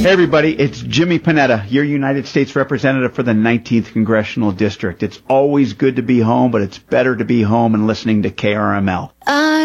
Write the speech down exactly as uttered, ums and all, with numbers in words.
Hey, everybody, it's Jimmy Panetta, your United States Representative for the nineteenth Congressional District. It's always good to be home, but it's better to be home and listening to K R M L. I